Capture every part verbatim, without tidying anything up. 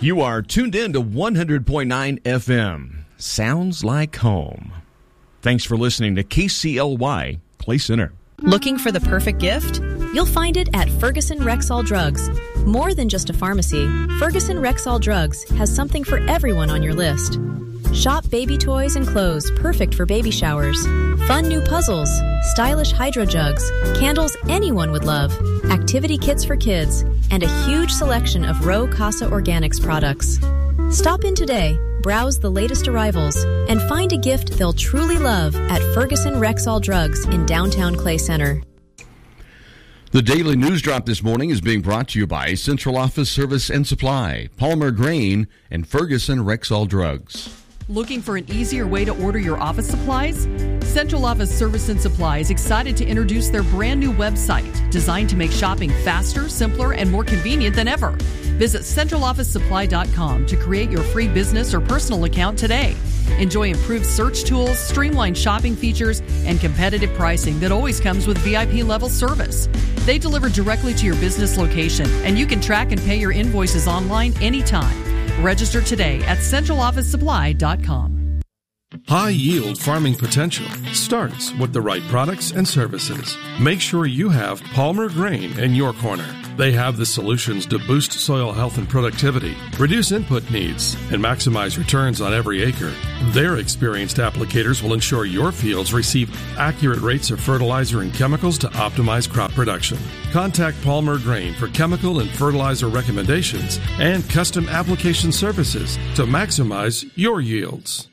You are tuned in to one hundred point nine F M. Sounds like home. Thanks for listening to K C L Y Clay Center. Looking for the perfect gift? You'll find it at Ferguson Rexall Drugs. More than just a pharmacy, Ferguson Rexall Drugs has something for everyone on your list. Shop baby toys and clothes perfect for baby showers, fun new puzzles, stylish hydro jugs, candles anyone would love, activity kits for kids, and a huge selection of Row Casa Organics products. Stop in today, browse the latest arrivals, and find a gift they'll truly love at Ferguson Rexall Drugs in downtown Clay Center. The Daily News Drop this morning is being brought to you by Central Office Service and Supply, Palmer Grain, and Ferguson Rexall Drugs. Looking for an easier way to order your office supplies? Central Office Service and Supply is excited to introduce their brand new website designed to make shopping faster, simpler, and more convenient than ever. Visit central office supply dot com to create your free business or personal account today. Enjoy improved search tools, streamlined shopping features, and competitive pricing that always comes with V I P level service. They deliver directly to your business location, and you can track and pay your invoices online anytime. Register today at central office supply dot com. High-yield farming potential starts with the right products and services. Make sure you have Palmer Grain in your corner. They have the solutions to boost soil health and productivity, reduce input needs, and maximize returns on every acre. Their experienced applicators will ensure your fields receive accurate rates of fertilizer and chemicals to optimize crop production. Contact Palmer Grain for chemical and fertilizer recommendations and custom application services to maximize your yields.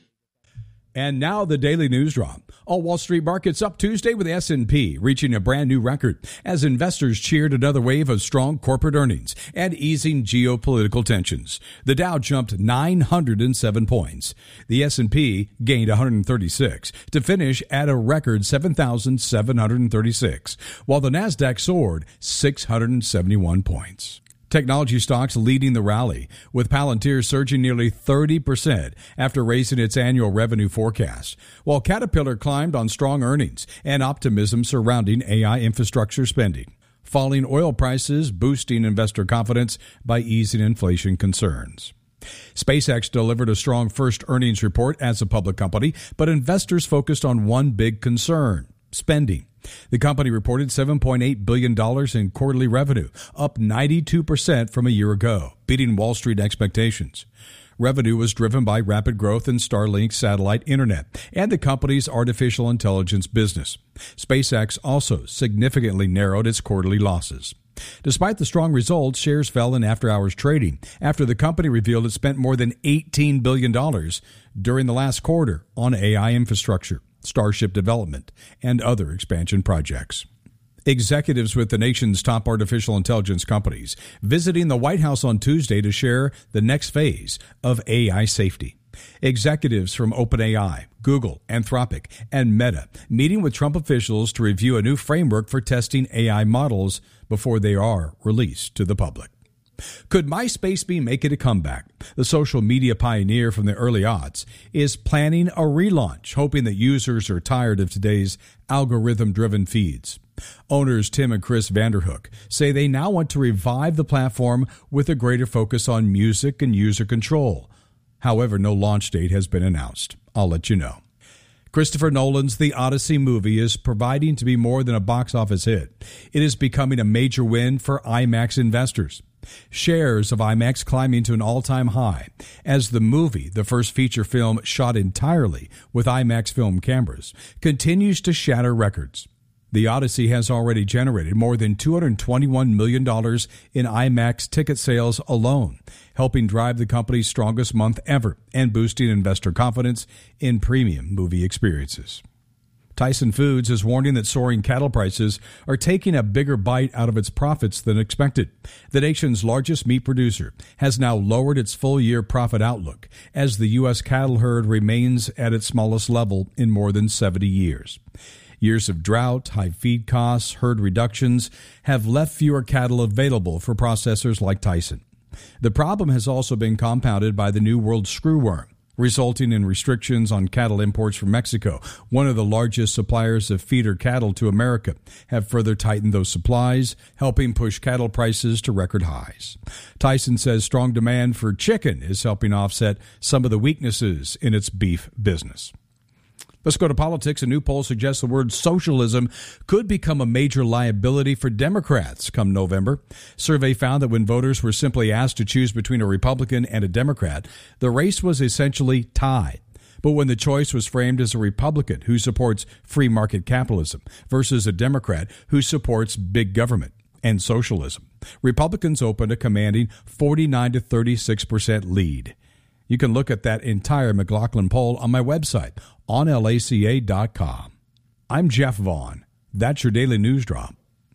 And now the Daily News Drop. All Wall Street markets up Tuesday with the S and P reaching a brand new record as investors cheered another wave of strong corporate earnings and easing geopolitical tensions. The Dow jumped nine hundred seven points. The S and P gained one hundred thirty-six to finish at a record seven thousand seven hundred thirty-six, while the Nasdaq soared six hundred seventy-one points. Technology stocks leading the rally, with Palantir surging nearly thirty percent after raising its annual revenue forecast, while Caterpillar climbed on strong earnings and optimism surrounding A I infrastructure spending. Falling oil prices boosting investor confidence by easing inflation concerns. SpaceX delivered a strong first earnings report as a public company, but investors focused on one big concern: spending. The company reported seven point eight billion dollars in quarterly revenue, up ninety-two percent from a year ago, beating Wall Street expectations. Revenue was driven by rapid growth in Starlink satellite internet and the company's artificial intelligence business. SpaceX also significantly narrowed its quarterly losses. Despite the strong results, shares fell in after-hours trading after the company revealed it spent more than eighteen billion dollars during the last quarter on A I infrastructure, Starship development, and other expansion projects. Executives with the nation's top artificial intelligence companies visiting the White House on Tuesday to share the next phase of A I safety. Executives from OpenAI, Google, Anthropic, and Meta meeting with Trump officials to review a new framework for testing A I models before they are released to the public. Could MySpace be making a comeback? The social media pioneer from the early aughts is planning a relaunch, hoping that users are tired of today's algorithm-driven feeds. Owners Tim and Chris Vanderhook say they now want to revive the platform with a greater focus on music and user control. However, no launch date has been announced. I'll let you know. Christopher Nolan's The Odyssey movie is proving to be more than a box office hit. It is becoming a major win for IMAX investors. Shares of IMAX climbing to an all-time high as the movie, the first feature film shot entirely with IMAX film cameras, continues to shatter records. The Odyssey has already generated more than two hundred twenty-one million dollars in IMAX ticket sales alone, helping drive the company's strongest month ever and boosting investor confidence in premium movie experiences. Tyson Foods is warning that soaring cattle prices are taking a bigger bite out of its profits than expected. The nation's largest meat producer has now lowered its full-year profit outlook as the U S cattle herd remains at its smallest level in more than seventy years. Years of drought, high feed costs, herd reductions have left fewer cattle available for processors like Tyson. The problem has also been compounded by the New World screwworm, resulting in restrictions on cattle imports from Mexico, one of the largest suppliers of feeder cattle to America, have further tightened those supplies, helping push cattle prices to record highs. Tyson says strong demand for chicken is helping offset some of the weaknesses in its beef business. Let's go to politics. A new poll suggests the word socialism could become a major liability for Democrats come November. Survey found that when voters were simply asked to choose between a Republican and a Democrat, the race was essentially tied. But when the choice was framed as a Republican who supports free market capitalism versus a Democrat who supports big government and socialism, Republicans opened a commanding forty-nine to thirty-six percent lead. You can look at that entire McLaughlin poll on my website, on L A C A dot com. I'm Jeff Vaughn. That's your Daily News Drop.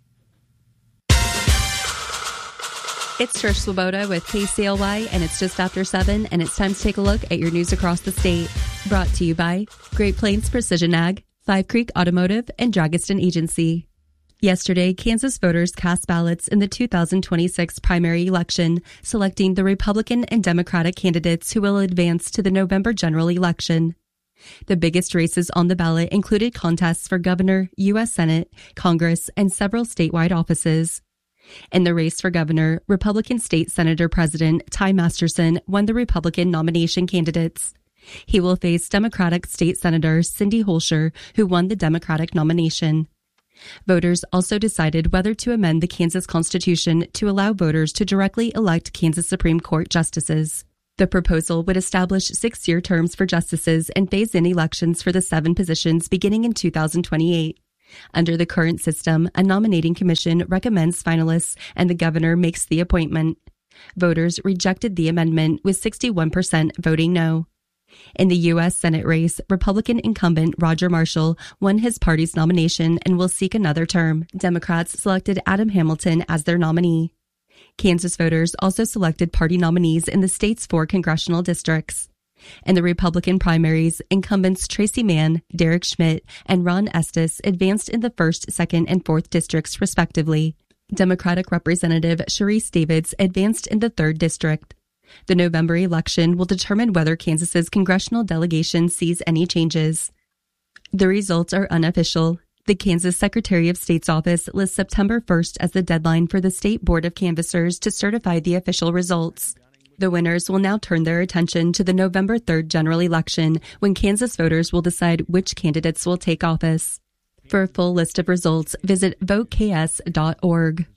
It's Trish Swoboda with K C L Y, and it's just after seven, and it's time to take a look at your news across the state. Brought to you by Great Plains Precision Ag, Five Creek Automotive, and Dragiston Agency. Yesterday, Kansas voters cast ballots in the two thousand twenty-six primary election, selecting the Republican and Democratic candidates who will advance to the November general election. The biggest races on the ballot included contests for governor, U S Senate, Congress, and several statewide offices. In the race for governor, Republican State Senator President Ty Masterson won the Republican nomination candidates. He will face Democratic State Senator Cindy Holscher, who won the Democratic nomination. Voters also decided whether to amend the Kansas Constitution to allow voters to directly elect Kansas Supreme Court justices. The proposal would establish six-year terms for justices and phase in elections for the seven positions beginning in two thousand twenty-eight. Under the current system, a nominating commission recommends finalists and the governor makes the appointment. Voters rejected the amendment, with sixty-one percent voting no. In the U S Senate race, Republican incumbent Roger Marshall won his party's nomination and will seek another term. Democrats selected Adam Hamilton as their nominee. Kansas voters also selected party nominees in the state's four congressional districts. In the Republican primaries, incumbents Tracy Mann, Derek Schmidt, and Ron Estes advanced in the first, second, and fourth districts, respectively. Democratic Representative Sharice Davids advanced in the third district. The November election will determine whether Kansas's congressional delegation sees any changes. The results are unofficial. The Kansas Secretary of State's office lists September first as the deadline for the State Board of Canvassers to certify the official results. The winners will now turn their attention to the November third general election, when Kansas voters will decide which candidates will take office. For a full list of results, visit vote k s dot org.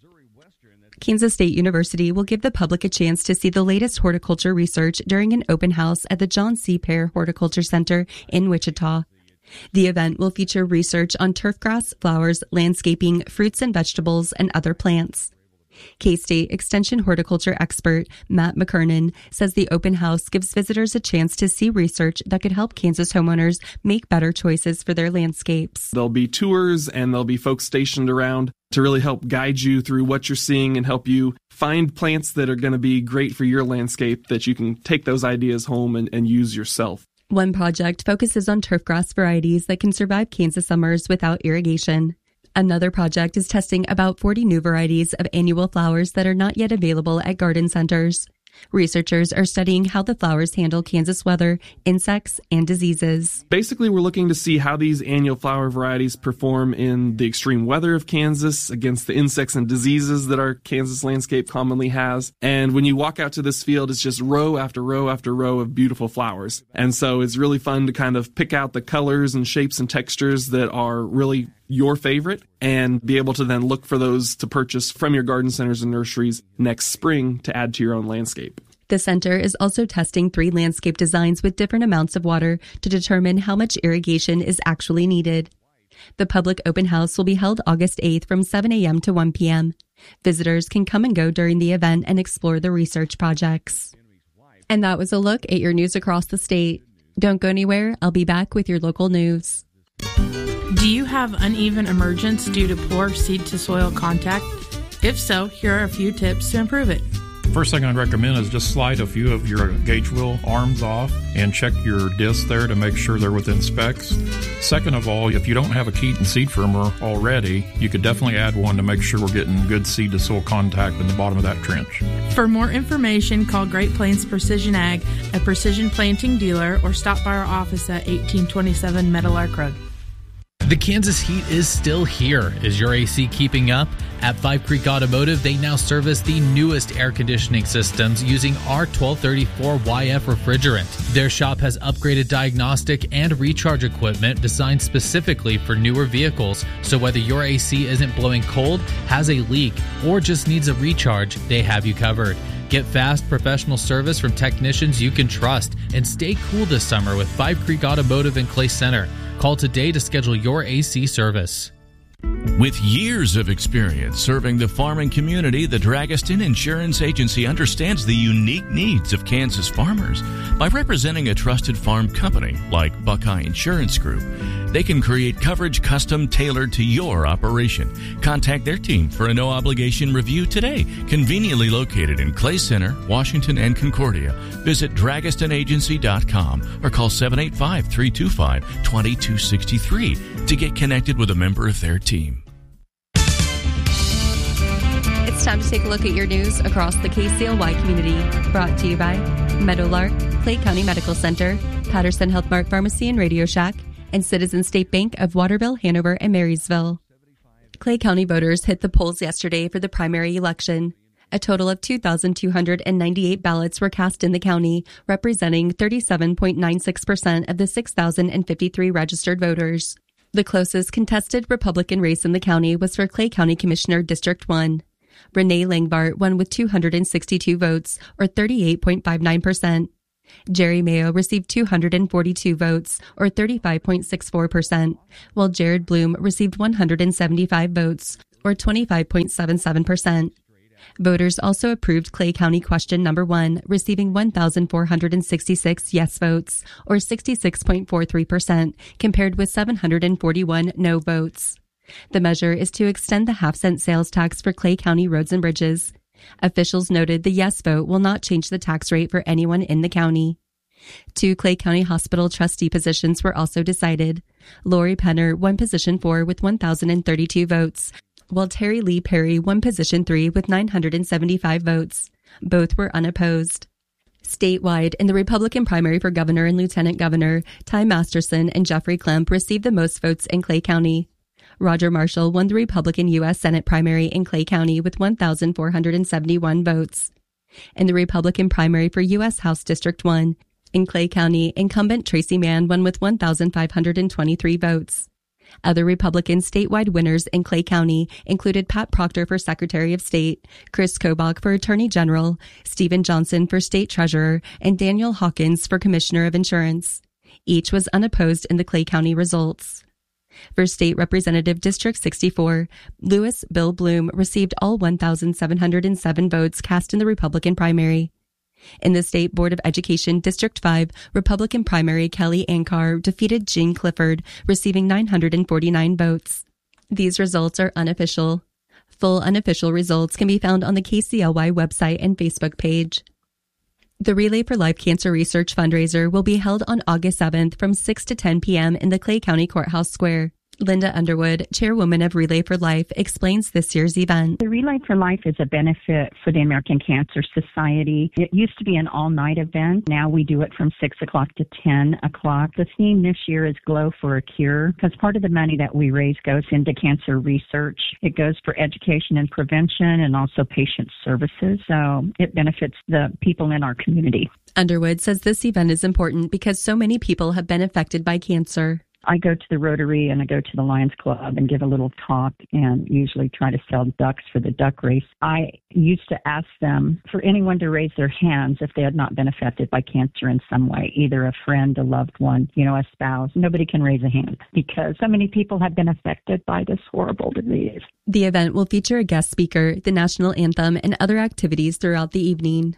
Kansas State University will give the public a chance to see the latest horticulture research during an open house at the John C. Pear Horticulture Center in Wichita. The event will feature research on turfgrass, flowers, landscaping, fruits and vegetables, and other plants. K-State Extension horticulture expert Matt McKernan says the open house gives visitors a chance to see research that could help Kansas homeowners make better choices for their landscapes. There'll be tours and there'll be folks stationed around to really help guide you through what you're seeing and help you find plants that are going to be great for your landscape that you can take those ideas home and, and use yourself. One project focuses on turfgrass varieties that can survive Kansas summers without irrigation. Another project is testing about forty new varieties of annual flowers that are not yet available at garden centers. Researchers are studying how the flowers handle Kansas weather, insects, and diseases. Basically, we're looking to see how these annual flower varieties perform in the extreme weather of Kansas against the insects and diseases that our Kansas landscape commonly has. And when you walk out to this field, it's just row after row after row of beautiful flowers. And so it's really fun to kind of pick out the colors and shapes and textures that are really your favorite and be able to then look for those to purchase from your garden centers and nurseries next spring to add to your own landscape. The center is also testing three landscape designs with different amounts of water to determine how much irrigation is actually needed. The public open house will be held August eighth from seven a.m. to one p.m. Visitors can come and go during the event and explore the research projects. And that was a look at your news across the state. Don't go anywhere. I'll be back with your local news. Do you have uneven emergence due to poor seed-to-soil contact? If so, here are a few tips to improve it. First thing I'd recommend is just slide a few of your gauge wheel arms off and check your discs there to make sure they're within specs. Second of all, if you don't have a Keaton seed firmer already, you could definitely add one to make sure we're getting good seed to soil contact in the bottom of that trench. For more information, call Great Plains Precision Ag, a precision planting dealer, or stop by our office at eighteen twenty-seven Meadowlark Road. The Kansas heat is still here. Is your A C keeping up? At Five Creek Automotive, they now service the newest air conditioning systems using R twelve thirty-four Y F refrigerant. Their shop has upgraded diagnostic and recharge equipment designed specifically for newer vehicles, so whether your A C isn't blowing cold, has a leak, or just needs a recharge, they have you covered. Get fast, professional service from technicians you can trust, and stay cool this summer with Five Creek Automotive in Clay Center. Call today to schedule your A C service. With years of experience serving the farming community, the Dragaston Insurance Agency understands the unique needs of Kansas farmers. By representing a trusted farm company like Buckeye Insurance Group, they can create coverage custom tailored to your operation. Contact their team for a no-obligation review today. Conveniently located in Clay Center, Washington, and Concordia. Visit dragaston agency dot com or call seven eight five, three two five, two two six three to get connected with a member of their team. It's time to take a look at your news across the K C L Y community. Brought to you by Meadowlark, Clay County Medical Center, Patterson Health Mart Pharmacy and Radio Shack, and Citizen State Bank of Waterville, Hanover, and Marysville. Clay County voters hit the polls yesterday for the primary election. A total of two thousand two hundred ninety-eight ballots were cast in the county, representing thirty-seven point nine six percent of the six thousand fifty-three registered voters. The closest contested Republican race in the county was for Clay County Commissioner District one. Renee Langbart won with two hundred sixty-two votes, or thirty-eight point five nine percent. Jerry Mayo received two hundred forty-two votes, or thirty-five point six four percent, while Jared Bloom received one hundred seventy-five votes, or twenty-five point seven seven percent. Voters also approved Clay County question number one, receiving one thousand four hundred sixty-six yes votes, or sixty-six point four three percent, compared with seven hundred forty-one no votes. The measure is to extend the half-cent sales tax for Clay County roads and bridges. Officials noted the yes vote will not change the tax rate for anyone in the county. Two Clay County Hospital trustee positions were also decided. Lori Penner won position four with one thousand thirty-two votes, while Terry Lee Perry won position three with nine hundred seventy-five votes. Both were unopposed. Statewide, in the Republican primary for governor and lieutenant governor, Ty Masterson and Jeffrey Klemp received the most votes in Clay County. Roger Marshall won the Republican U S Senate primary in Clay County with one thousand four hundred seventy-one votes. In the Republican primary for U S House District one, in Clay County, incumbent Tracy Mann won with one thousand five hundred twenty-three votes. Other Republican statewide winners in Clay County included Pat Proctor for Secretary of State, Chris Kobach for Attorney General, Stephen Johnson for State Treasurer, and Daniel Hawkins for Commissioner of Insurance. Each was unopposed in the Clay County results. For State Representative District sixty-four, Lewis Bill Bloom received all one thousand seven hundred seven votes cast in the Republican primary. In the State Board of Education District five, Republican primary Kelly Ankar defeated Jean Clifford, receiving nine hundred forty-nine votes. These results are unofficial. Full unofficial results can be found on the K C L Y website and Facebook page. The Relay for Life Cancer Research fundraiser will be held on August seventh from six to ten p.m. in the Clay County Courthouse Square. Linda Underwood, chairwoman of Relay for Life, explains this year's event. The Relay for Life is a benefit for the American Cancer Society. It used to be an all-night event. Now we do it from six o'clock to ten o'clock. The theme this year is Glow for a Cure, because part of the money that we raise goes into cancer research. It goes for education and prevention and also patient services. So it benefits the people in our community. Underwood says this event is important because so many people have been affected by cancer. I go to the Rotary and I go to the Lions Club and give a little talk and usually try to sell ducks for the duck race. I used to ask them for anyone to raise their hands if they had not been affected by cancer in some way, either a friend, a loved one, you know, a spouse. Nobody can raise a hand because so many people have been affected by this horrible disease. The event will feature a guest speaker, the national anthem, and other activities throughout the evening.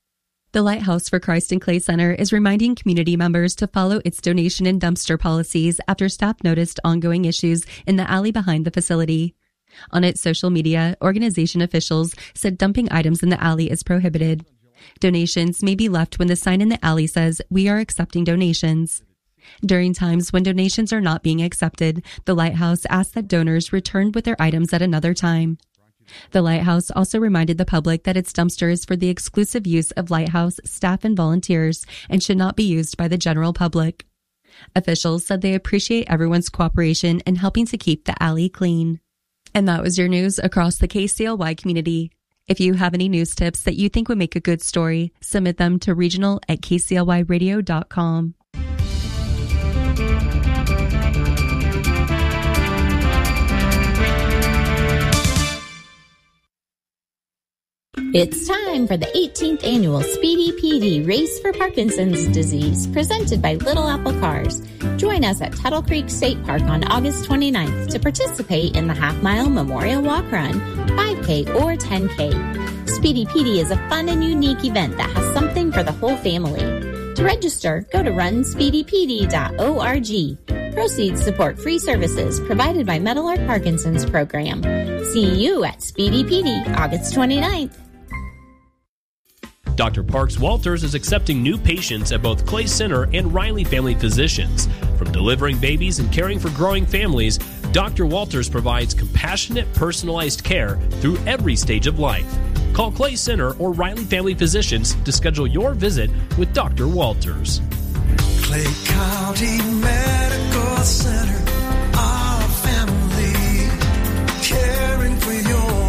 The Lighthouse for Christ in Clay Center is reminding community members to follow its donation and dumpster policies after staff noticed ongoing issues in the alley behind the facility. On its social media, organization officials said dumping items in the alley is prohibited. Donations may be left when the sign in the alley says, "We are accepting donations." During times when donations are not being accepted, the Lighthouse asked that donors return with their items at another time. The Lighthouse also reminded the public that its dumpster is for the exclusive use of Lighthouse staff and volunteers and should not be used by the general public. Officials said they appreciate everyone's cooperation in helping to keep the alley clean. And that was your news across the K C L Y community. If you have any news tips that you think would make a good story, submit them to regional at k c l y radio dot com. It's time for the eighteenth annual Speedy P D Race for Parkinson's Disease, presented by Little Apple Cars. Join us at Tuttle Creek State Park on August twenty-ninth to participate in the half-mile Memorial Walk Run, five K or ten K. Speedy P D is a fun and unique event that has something for the whole family. To register, go to run speedy p d dot org. Proceeds support free services provided by Meadowlark Parkinson's Program. See you at Speedy P D August twenty-ninth. Doctor Parks Walters is accepting new patients at both Clay Center and Riley Family Physicians. From delivering babies and caring for growing families, Doctor Walters provides compassionate, personalized care through every stage of life. Call Clay Center or Riley Family Physicians to schedule your visit with Doctor Walters. Clay County Medical Center, our family, caring for yours.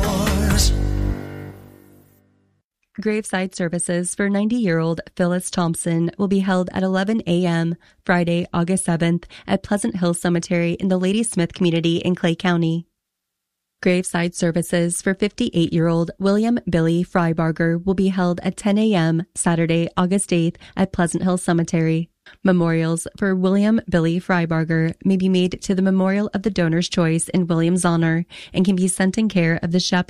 Graveside services for ninety-year-old Phyllis Thompson will be held at eleven a.m. Friday, August seventh at Pleasant Hill Cemetery in the Ladysmith community in Clay County. Graveside services for fifty-eight-year-old William Billy Freibarger will be held at ten a.m. Saturday, August eighth at Pleasant Hill Cemetery. Memorials for William Billy Freibarger may be made to the Memorial of the Donor's Choice in William's honor and can be sent in care of the Shep